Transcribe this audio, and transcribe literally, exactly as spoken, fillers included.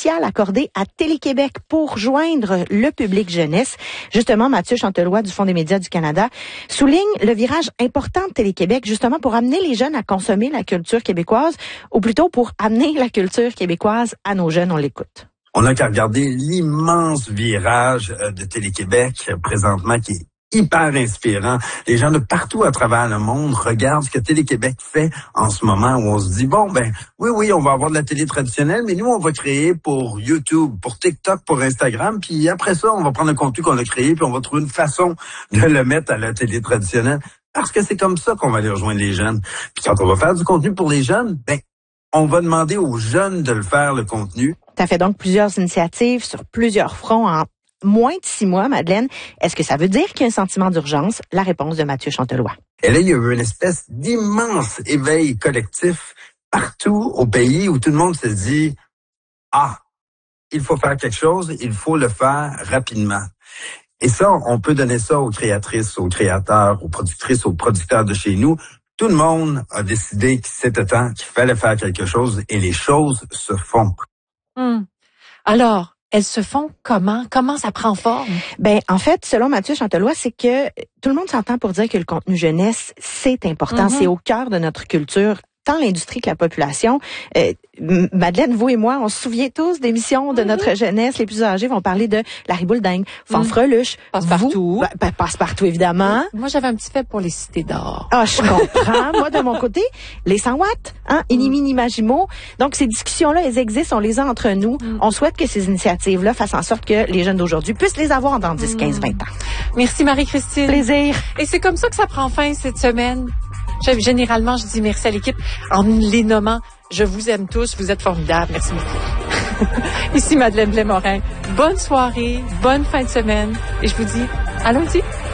spécial accordé à Télé-Québec pour joindre le public jeunesse. Justement, Mathieu Chantelois du Fonds des médias du Canada souligne le virage important de Télé-Québec, justement pour amener les jeunes à consommer la culture québécoise, ou plutôt pour amener la culture québécoise à nos jeunes. On l'écoute. On n'a qu'à regarder l'immense virage de Télé-Québec présentement qui est hyper inspirant. Les gens de partout à travers le monde regardent ce que Télé-Québec fait en ce moment, où on se dit, bon, ben, oui, oui, on va avoir de la télé traditionnelle, mais nous, on va créer pour YouTube, pour TikTok, pour Instagram, puis après ça, on va prendre le contenu qu'on a créé, puis on va trouver une façon de le mettre à la télé traditionnelle, parce que c'est comme ça qu'on va aller rejoindre les jeunes. Puis quand on va faire du contenu pour les jeunes, ben, on va demander aux jeunes de le faire, le contenu. Ça fait donc plusieurs initiatives sur plusieurs fronts en moins de six mois, Madeleine. Est-ce que ça veut dire qu'il y a un sentiment d'urgence? La réponse de Mathieu Chantelois. Et là, il y a eu une espèce d'immense éveil collectif partout au pays où tout le monde se dit « Ah, il faut faire quelque chose, il faut le faire rapidement ». Et ça, on peut donner ça aux créatrices, aux créateurs, aux productrices, aux producteurs de chez nous. Tout le monde a décidé que c'était temps, qu'il fallait faire quelque chose et les choses se font. Hum. Alors, elles se font comment? Comment ça prend forme? Ben, en fait, selon Mathieu Chantelois, c'est que tout le monde s'entend pour dire que le contenu jeunesse, c'est important. Mm-hmm. C'est au cœur de notre culture, tant l'industrie que la population. Euh, Madeleine, vous et moi, on se souvient tous d'émissions de mm-hmm. notre jeunesse. Les plus âgés vont parler de Larry Boulding, Fanfreluche, Passe-Partout. Ben, Passe-Partout, évidemment. Moi, j'avais un petit fait pour les cités d'or. Ah, je comprends. Moi, de mon côté, les cent watts, hein, Inimi Nimagimo. Donc, ces discussions-là, elles existent, on les a entre nous. Mm. On souhaite que ces initiatives-là fassent en sorte que les jeunes d'aujourd'hui puissent les avoir dans dix, quinze, vingt ans. Merci, Marie-Christine. Plaisir. Et c'est comme ça que ça prend fin cette semaine. Généralement, je dis merci à l'équipe en les nommant. Je vous aime tous, vous êtes formidables. Merci beaucoup. Ici Madeleine Blais-Morin. Bonne soirée, bonne fin de semaine et je vous dis à lundi.